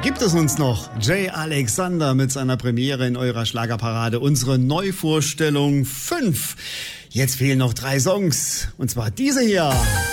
Gibt es uns noch? Jay Alexander mit seiner Premiere in eurer Schlagerparade. Unsere Neuvorstellung 5. Jetzt fehlen noch 3 Songs. Und zwar diese hier.